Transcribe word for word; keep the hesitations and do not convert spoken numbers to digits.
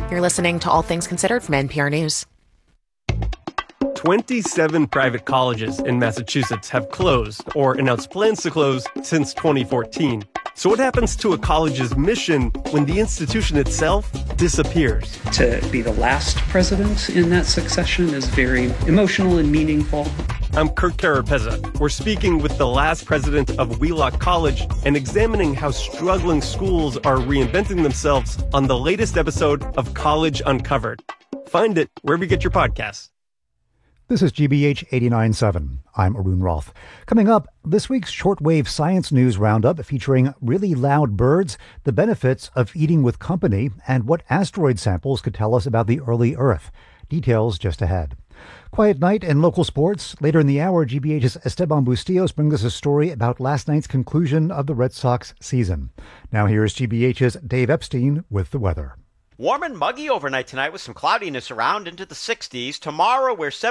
You're listening to All Things Considered from N P R News. twenty-seven private colleges in Massachusetts have closed or announced plans to close since twenty fourteen. So what happens to a college's mission when the institution itself disappears? To be the last president in that succession is very emotional and meaningful. I'm Kurt Carapezza. We're speaking with the last president of Wheelock College and examining how struggling schools are reinventing themselves on the latest episode of College Uncovered. Find it wherever you get your podcasts. This is G B H eighty-nine point seven. I'm Arun Roth. Coming up, this week's shortwave science news roundup featuring really loud birds, the benefits of eating with company, and what asteroid samples could tell us about the early Earth. Details just ahead. Quiet night and local sports. Later in the hour, G B H's Esteban Bustillos brings us a story about last night's conclusion of the Red Sox season. Now here's G B H's Dave Epstein with the weather. Warm and muggy overnight tonight with some cloudiness around into the sixties. Tomorrow we're